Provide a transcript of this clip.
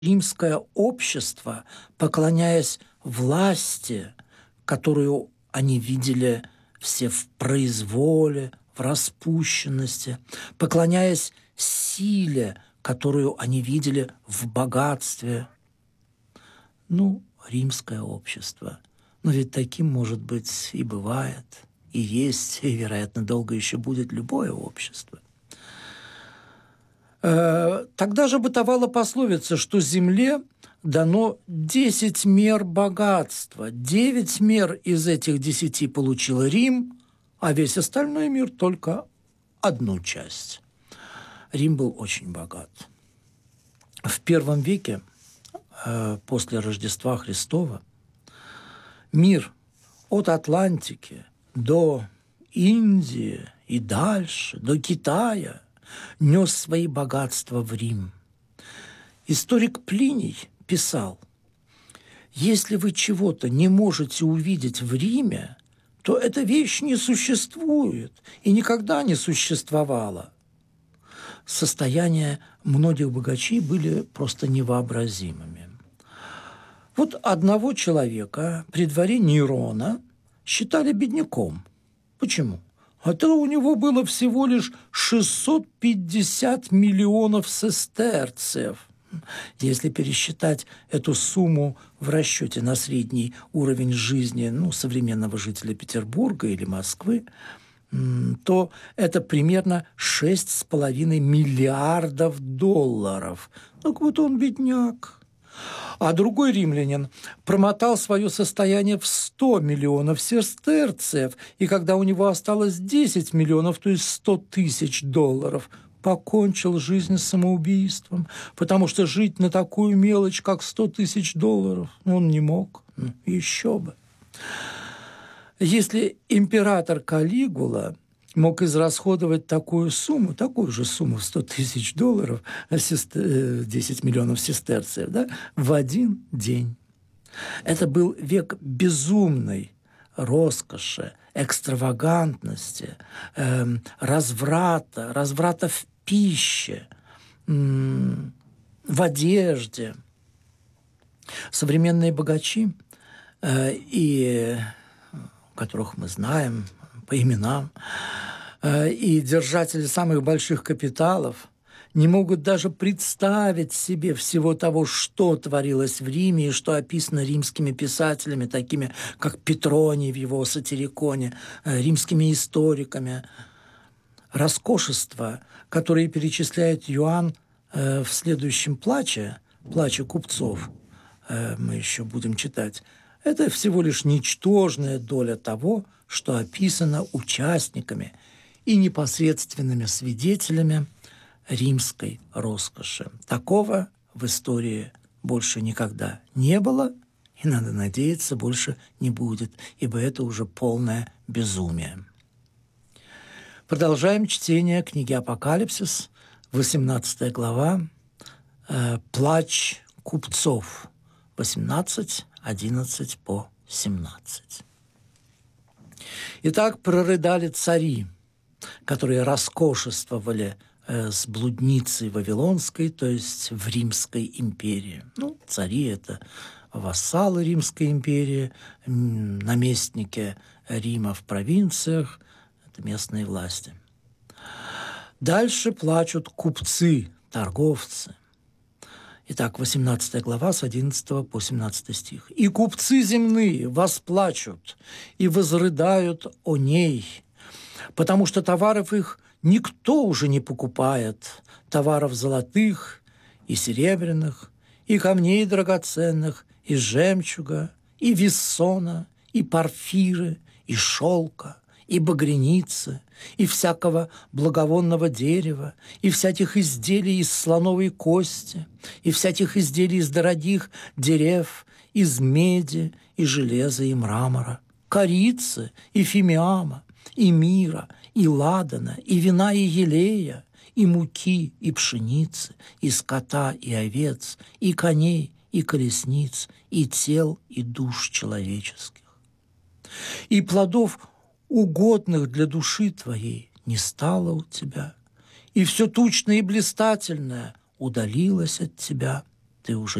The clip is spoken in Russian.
римское общество, поклоняясь власти, которую они видели все в произволе, в распущенности, поклоняясь силе, которую они видели в богатстве. Римское общество. Но ведь таким, может быть, и бывает, и есть, и, вероятно, долго еще будет любое общество. Тогда же бытовала пословица, что земле дано 10 мер богатства. 9 мер из этих 10 получил Рим, а весь остальной мир только одну часть. Рим был очень богат. В первом веке, после Рождества Христова, мир от Атлантики до Индии и дальше, до Китая, нес свои богатства в Рим. Историк Плиний писал: «Если вы чего-то не можете увидеть в Риме, то эта вещь не существует и никогда не существовала». Состояния многих богачей были просто невообразимыми. Вот одного человека при дворе Нерона считали бедняком. Почему? А то у него было всего лишь 650 миллионов сестерцев. Если пересчитать эту сумму в расчете на средний уровень жизни современного жителя Петербурга или Москвы, то это примерно 6,5 миллиардов долларов. Так вот он бедняк. А другой римлянин промотал свое состояние в 100 миллионов сестерцев, и когда у него осталось 10 миллионов, то есть 100 тысяч долларов, покончил жизнь самоубийством, потому что жить на такую мелочь, как 100 тысяч долларов, он не мог. Еще бы. Если император Калигула мог израсходовать такую же сумму в 100 тысяч долларов, 10 миллионов сестерцев, в один день. Это был век безумной роскоши, экстравагантности, разврата в пище, в одежде. Современные богачи, которых мы знаем по именам, и держатели самых больших капиталов не могут даже представить себе всего того, что творилось в Риме и что описано римскими писателями, такими как Петроний в его «Сатириконе», римскими историками. Роскошество, которое перечисляет Иоанн в следующем плаче купцов, мы еще будем читать, это всего лишь ничтожная доля того, что описано участниками и непосредственными свидетелями римской роскоши. Такого в истории больше никогда не было, и, надо надеяться, больше не будет, ибо это уже полное безумие. Продолжаем чтение книги «Апокалипсис», 18 глава, «Плач купцов», 18, 11 по 17. Итак, прорыдали цари, которые роскошествовали с блудницей Вавилонской, то есть в Римской империи. Цари – это вассалы Римской империи, наместники Рима в провинциях – это местные власти. Дальше плачут купцы, торговцы. Итак, 18 глава с 11 по 17 стих. «И купцы земные восплачут и возрыдают о ней, потому что товаров их никто уже не покупает, товаров золотых и серебряных, и камней драгоценных, и жемчуга, и виссона, и порфиры, и шелка, и багряницы, и всякого благовонного дерева, и всяких изделий из слоновой кости, и всяких изделий из дорогих дерев, из меди, и железа, и мрамора, корицы, и фимиама, и мира, и ладана, и вина, и елея, и муки, и пшеницы, и скота, и овец, и коней, и колесниц, и тел, и душ человеческих. И плодов угодных для души твоей не стало у тебя, и все тучное и блистательное удалилось от тебя. ты уже